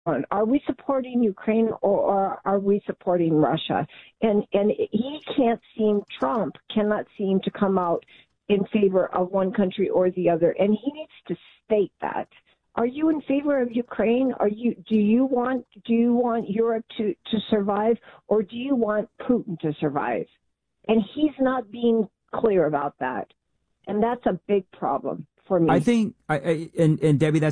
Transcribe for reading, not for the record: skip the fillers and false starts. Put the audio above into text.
Are we supporting Ukraine or are we supporting Russia? And Trump cannot seem to come out in favor of one country or the other, and he needs to state that. Are you in favor of Ukraine? Do you want Europe to survive, or do you want Putin to survive? And he's not being clear about that, and that's a big problem for me. I think, and Debbie, that's